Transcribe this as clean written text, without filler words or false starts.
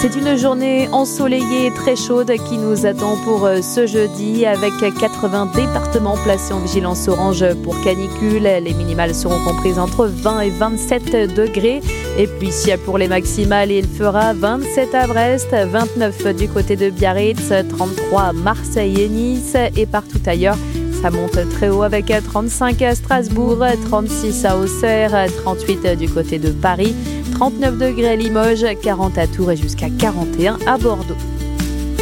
C'est une journée ensoleillée et très chaude qui nous attend pour ce jeudi avec 80 départements placés en vigilance orange pour canicule. Les minimales seront comprises entre 20 et 27 degrés. Et puis pour les maximales, il fera 27 à Brest, 29 du côté de Biarritz, 33 à Marseille et Nice et partout ailleurs. Ça monte très haut avec 35 à Strasbourg, 36 à Auxerre, 38 du côté de Paris, 39 degrés à Limoges, 40 à Tours et jusqu'à 41 à Bordeaux.